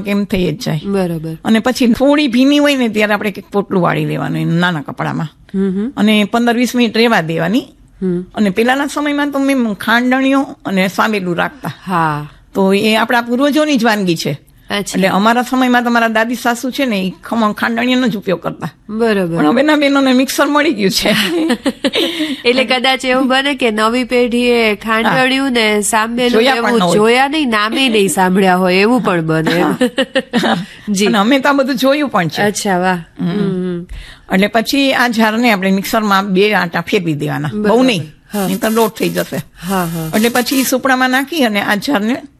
એમ થઈ જ જાય. બરોબર. અને પછી થોડી ભીની હોય ને ત્યારે આપણે પોટલું વાળી લેવાનું એનું નાના કપડામાં અને 15-20 મિનિટ રહેવા દેવાની. અને પેલાના સમયમાં તો મેં ખાંડણીઓ અને સાંબેલું રાખતા. હા, તો એ આપણા પૂર્વજોની જ વાનગી છે. એટલે અમારા સમયમાં તમારા દાદી સાસુ છે ને એ ખમણ ખાંડણીનો જ ઉપયોગ કરતા. બરોબર. પણ હવેના બહેનોને મિક્સર મળી ગયું છે. એટલે કદાચ એવું બને કે નવી પેઢીએ ખાંડણીયું ને સાંભળેલું એવું જોયા નહીં, નામે નહીં સાંભળ્યા હોય એવું પણ બને. જી, અમે તો આ બધું જોયું પણ છે. અચ્છા, વાહ. એટલે પછી આ ઝારને આપણે મિક્સરમાં 2 આંટા ફેરવી દેવાના, બહુ નહીં, નહીં તો લોટ થઈ જશે. એટલે પછી સુપડામાં નાખી અને આ ઝારને